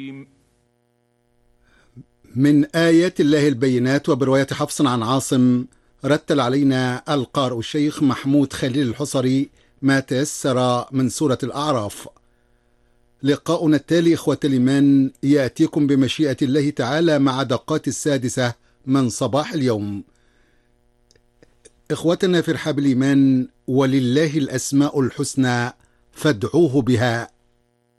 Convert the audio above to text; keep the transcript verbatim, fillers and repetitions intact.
من آيات الله البينات وبرواية حفص عن عاصم. رتل علينا القارئ الشيخ محمود خليل الحصري ما تيسر من سورة الأعراف. لقاؤنا التالي إخوة الإيمان يأتيكم بمشيئة الله تعالى مع دقات السادسة من صباح اليوم. إخوتنا في رحاب الإيمان، ولله الأسماء الحسنى فادعوه بها